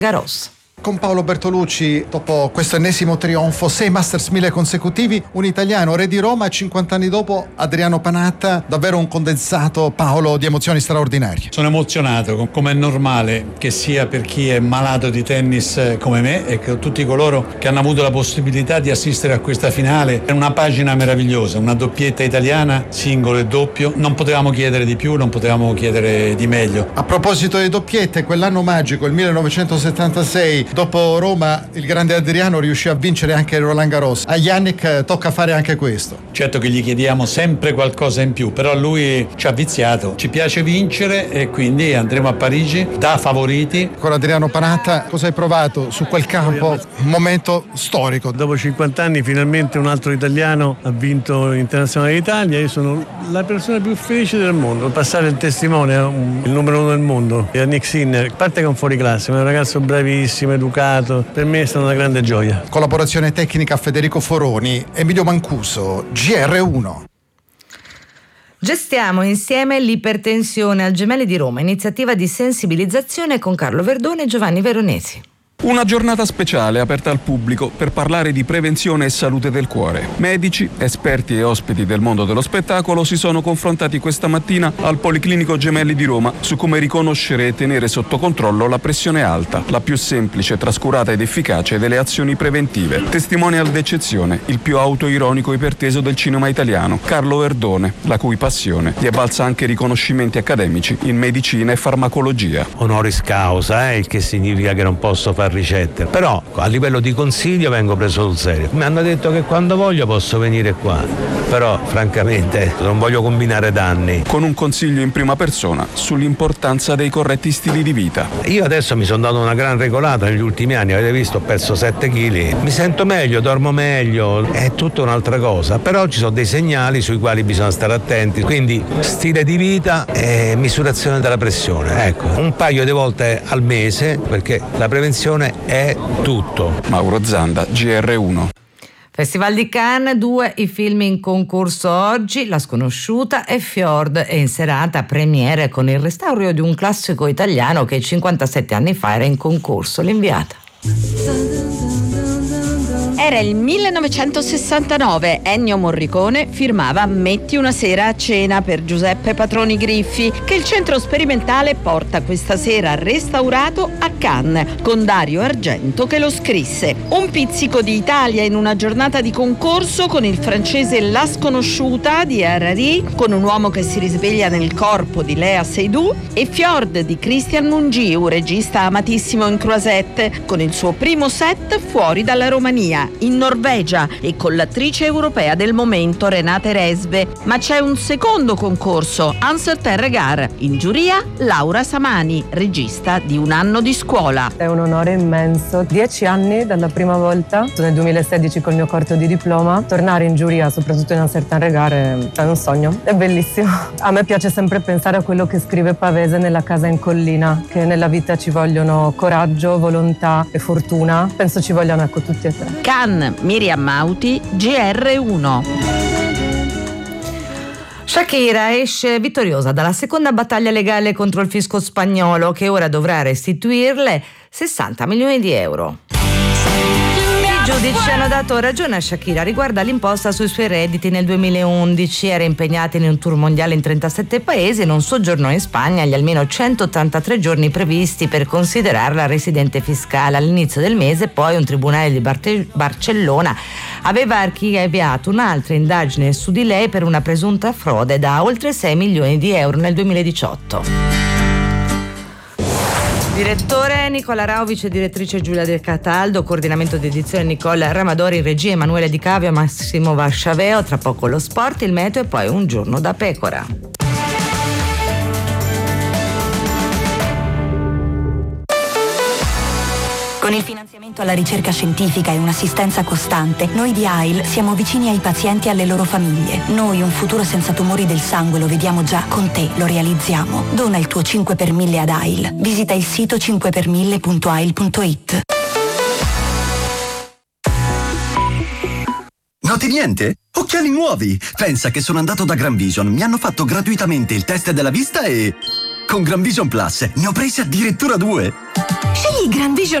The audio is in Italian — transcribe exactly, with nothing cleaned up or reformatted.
Garros. Con Paolo Bertolucci, dopo questo ennesimo trionfo, sei Masters mille consecutivi, un italiano, re di Roma, cinquanta anni dopo Adriano Panatta, davvero un condensato, Paolo, di emozioni straordinarie. Sono emozionato, come è normale che sia per chi è malato di tennis come me e che tutti coloro che hanno avuto la possibilità di assistere a questa finale. È una pagina meravigliosa, una doppietta italiana, singolo e doppio. Non potevamo chiedere di più, non potevamo chiedere di meglio. A proposito di doppiette, quell'anno magico, il millenovecentosettantasei, dopo Roma il grande Adriano riuscì a vincere anche Roland Garros. A Jannik tocca fare anche questo. Certo che gli chiediamo sempre qualcosa in più, però lui ci ha viziato. Ci piace vincere e quindi andremo a Parigi da favoriti. Con Adriano Panatta, cosa hai provato su quel campo? Un momento storico. Dopo cinquanta anni finalmente un altro italiano ha vinto l'Internazionale d'Italia. Io sono la persona più felice del mondo. Passare il testimone a un, il numero uno del mondo, Jannik Sinner, a parte che è un fuoriclasse, ma è un ragazzo bravissimo, educato, per me è stata una grande gioia. Collaborazione tecnica Federico Foroni, Emilio Mancuso, G R uno. Gestiamo insieme l'ipertensione al Gemelli di Roma, iniziativa di sensibilizzazione con Carlo Verdone e Giovanni Veronesi. Una giornata speciale aperta al pubblico per parlare di prevenzione e salute del cuore. Medici, esperti e ospiti del mondo dello spettacolo si sono confrontati questa mattina al Policlinico Gemelli di Roma su come riconoscere e tenere sotto controllo la pressione alta, la più semplice, trascurata ed efficace delle azioni preventive. Testimonial d'eccezione, il più autoironico iperteso del cinema italiano, Carlo Verdone, la cui passione gli è valsa anche riconoscimenti accademici in medicina e farmacologia. Honoris causa, eh, il che significa che non posso fare ricette, però a livello di consiglio vengo preso sul serio. Mi hanno detto che quando voglio posso venire qua, però francamente non voglio combinare danni. Con un consiglio in prima persona sull'importanza dei corretti stili di vita. Io adesso mi sono dato una gran regolata negli ultimi anni, avete visto, ho perso sette chili, mi sento meglio, dormo meglio, è tutta un'altra cosa, però ci sono dei segnali sui quali bisogna stare attenti, quindi stile di vita e misurazione della pressione, ecco, un paio di volte al mese, perché la prevenzione è tutto. Mauro Zanda, G R uno. Festival di Cannes, due i film in concorso oggi, La sconosciuta e Fjord, e in serata premiere con il restauro di un classico italiano che cinquantasette anni fa era in concorso, L'inviata. Era il millenovecentosessantanove, Ennio Morricone firmava Metti una sera a cena per Giuseppe Patroni Griffi, che il centro sperimentale porta questa sera restaurato a Cannes, con Dario Argento che lo scrisse. Un pizzico di Italia in una giornata di concorso con il francese La sconosciuta di Harari, con un uomo che si risveglia nel corpo di Léa Seydoux, e Fjord di Christian Mungiu, un regista amatissimo in Croisette, con il suo primo set fuori dalla Romania, in Norvegia, e con l'attrice europea del momento Renate Resve. Ma c'è un secondo concorso, Un certain regard. In giuria Laura Samani, regista di Un anno di scuola. È un onore immenso. Dieci anni dalla prima volta, nel duemilasedici col mio corto di diploma, tornare in giuria, soprattutto in Un certain regard, è un sogno. È bellissimo. A me piace sempre pensare a quello che scrive Pavese nella Casa in collina, che nella vita ci vogliono coraggio, volontà e fortuna. Penso ci vogliano, ecco, tutti e tre. Cannes, Miriam Mauti, G R uno. Shakira esce vittoriosa dalla seconda battaglia legale contro il fisco spagnolo, che ora dovrà restituirle sessanta milioni di euro. I giudici hanno dato ragione a Shakira riguardo all'imposta sui suoi redditi nel duemilaundici. Era impegnata in un tour mondiale in trentasette paesi e non soggiornò in Spagna gli almeno centottantatré giorni previsti per considerarla residente fiscale. All'inizio del mese poi un tribunale di Bar- Barcellona aveva archiviato un'altra indagine su di lei per una presunta frode da oltre sei milioni di euro nel duemiladiciotto. Direttore Nicola Rauvic e direttrice Giulia Del Cataldo, coordinamento di edizione Nicole Ramadori, regia Emanuele Di Cavio, Massimo Vasciaveo. Tra poco lo sport, il meteo e poi Un giorno da pecora. Con il finanziamento alla ricerca scientifica e un'assistenza costante, noi di A I L siamo vicini ai pazienti e alle loro famiglie. Noi un futuro senza tumori del sangue lo vediamo già, con te lo realizziamo. Dona il tuo cinque per mille ad A I L. Visita il sito cinque per mille punto a i l punto i t. Noti niente? Occhiali nuovi! Pensa che sono andato da Gran Vision, mi hanno fatto gratuitamente il test della vista e... con Gran Vision Plus ne ho presi addirittura due! Scegli Grand Vision